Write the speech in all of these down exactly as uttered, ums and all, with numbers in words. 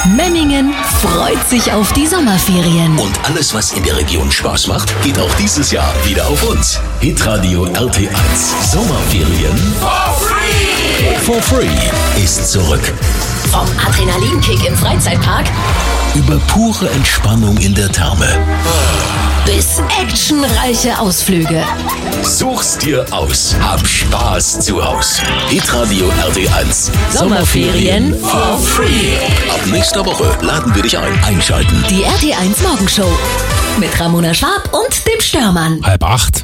Memmingen freut sich auf die Sommerferien. Und alles, was in der Region Spaß macht, geht auch dieses Jahr wieder auf uns. Hitradio R T eins Sommerferien for free. For free ist zurück. Vom Adrenalinkick im Freizeitpark über pure Entspannung in der Therme bis actionreiche Ausflüge. Such's dir aus. Hab Spaß zu Haus. Hitradio R T eins Sommerferien for free. Ab nächster Woche laden wir dich ein. Einschalten. Die R T eins Morgenshow mit Ramona Schwab und dem Störmann. Halb acht.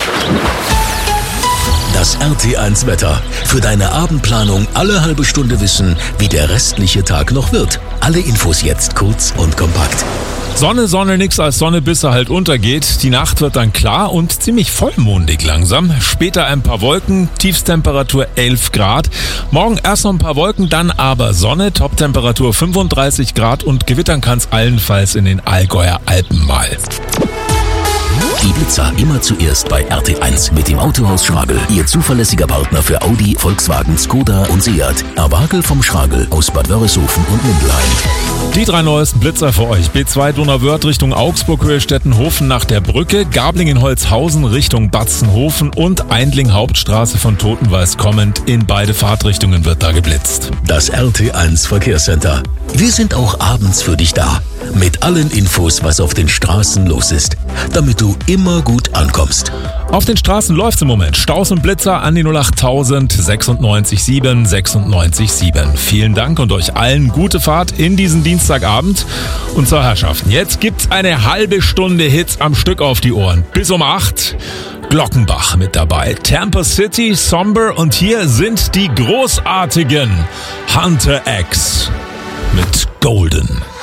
Das R T eins Wetter. Für deine Abendplanung alle halbe Stunde wissen, wie der restliche Tag noch wird. Alle Infos jetzt kurz und kompakt. Sonne, Sonne, nix als Sonne, bis er halt untergeht. Die Nacht wird dann klar und ziemlich vollmondig langsam. Später ein paar Wolken, Tiefstemperatur elf Grad. Morgen erst noch ein paar Wolken, dann aber Sonne, Toptemperatur fünfunddreißig Grad und gewittern kann's allenfalls in den Allgäuer Alpen mal. Die Blitzer immer zuerst bei R T eins mit dem Autohaus Schragel. Ihr zuverlässiger Partner für Audi, Volkswagen, Skoda und Seat. Erwagel vom Schragel aus Bad Wörishofen und Mindelheim. Die drei neuesten Blitzer für euch. B zwei Donauwörth Richtung Augsburg, Höhe Stettenhofen nach der Brücke. Gablingen-Holzhausen Richtung Batzenhofen und Eindling Hauptstraße von Totenweiß kommend. In beide Fahrtrichtungen wird da geblitzt. Das R T eins Verkehrscenter. Wir sind auch abends für dich da. Mit allen Infos, was auf den Straßen los ist. Damit du immer gut ankommst. Auf den Straßen läuft's im Moment. Staus und Blitzer an die null acht null sechsundneunzig sieben sechsundneunzig sieben. Vielen Dank und euch allen gute Fahrt in diesen Dienstagabend. Und zur Herrschaften, jetzt gibt's eine halbe Stunde Hits am Stück auf die Ohren. Bis um acht. Glockenbach mit dabei. Tampa City, Somber und hier sind die großartigen Hunter X mit Golden.